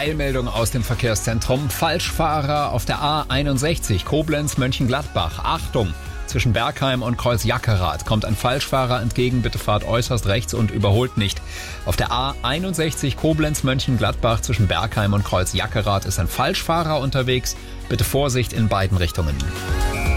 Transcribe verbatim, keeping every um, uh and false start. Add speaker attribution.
Speaker 1: Eilmeldung aus dem Verkehrszentrum. Falschfahrer auf der A einundsechzig Koblenz-Mönchengladbach. Achtung! Zwischen Bergheim und Kreuz Jackerath kommt ein Falschfahrer entgegen. Bitte fahrt äußerst rechts und überholt nicht. Auf der A einundsechzig Koblenz-Mönchengladbach zwischen Bergheim und Kreuz Jackerath ist ein Falschfahrer unterwegs. Bitte Vorsicht in beiden Richtungen.